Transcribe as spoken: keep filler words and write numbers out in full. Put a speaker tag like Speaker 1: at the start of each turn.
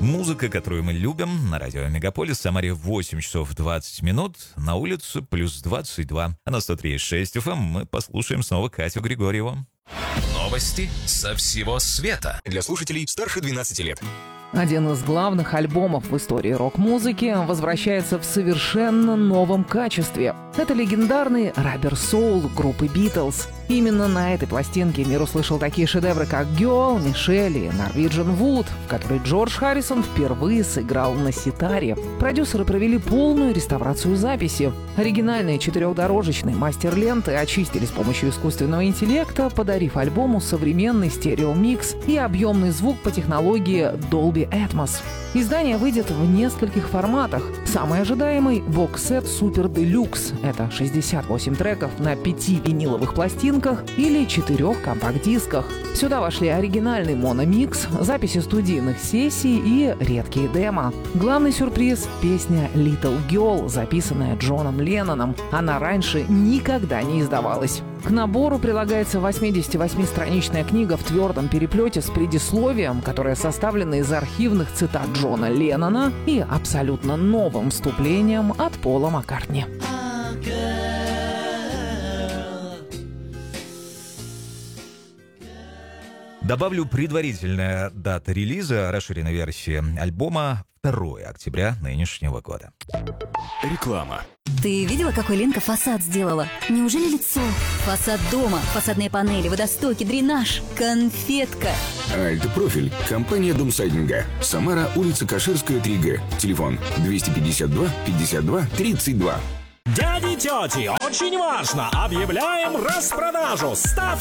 Speaker 1: Музыка, которую мы любим, на радио Мегаполис. В Самаре восемь часов двадцать минут, на улице плюс двадцать два. А на сто три и шесть эф эм мы послушаем снова Катю Григорьеву.
Speaker 2: Новости со всего света.
Speaker 3: Для слушателей старше двенадцати лет.
Speaker 4: Один из главных альбомов в истории рок-музыки возвращается в совершенно новом качестве. Это легендарный Rubber Soul группы Beatles. Именно на этой пластинке мир услышал такие шедевры, как «Girl», «Мишель» и «Norwegian Wood», в которой Джордж Харрисон впервые сыграл на ситаре. Продюсеры провели полную реставрацию записи. Оригинальные четырехдорожечные мастер-ленты очистили с помощью искусственного интеллекта, подарив альбому современный стереомикс и объемный звук по технологии Dolby Atmos. Издание выйдет в нескольких форматах. Самый ожидаемый — бокс-сет Super Deluxe. Это шестьдесят восемь треков на пяти виниловых пластинках или четырех компакт-дисках. Сюда вошли оригинальный мономикс, записи студийных сессий и редкие демо. Главный сюрприз — песня Little Girl, записанная Джоном Ленноном. Она раньше никогда не издавалась. К набору прилагается восьмидесятивосьмистраничная книга в твердом переплете с предисловием, которая составлена из архивных цитат Джона Леннона и абсолютно новым вступлением от Пола Маккартни.
Speaker 1: Добавлю, предварительная дата релиза расширенной версии альбома второго октября нынешнего года.
Speaker 3: Реклама.
Speaker 5: Ты видела, какой Ленка фасад сделала? Неужели лицо? Фасад дома, фасадные панели, водостоки, дренаж, конфетка.
Speaker 6: Альт-профиль. Компания Домсайдинга. Самара, улица Каширская, три гэ. Телефон двести пятьдесят два пятьдесят два тридцать два.
Speaker 7: Дяди, тети, очень важно! Объявляем распродажу! Ставьте